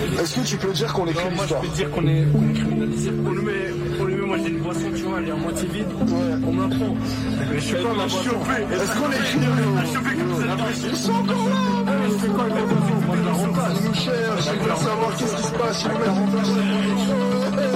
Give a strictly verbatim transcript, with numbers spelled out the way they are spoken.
Est-ce que tu peux dire qu'on est Non, moi je peux dire qu'on est, qu'on est criminalisé. On lui met, on lui met, moi j'ai une boisson, tu vois, elle est à moitié vide. Ouais. On me la prend. Mais je suis pas ma boisson. Est-ce qu'on est criminels? Ils sont encore là. Je fais quoi avec la boisson? Moi je la remplace. Ils nous cherchent, ils veulent savoir qu'est-ce qui se passe, ils nous mettent en place.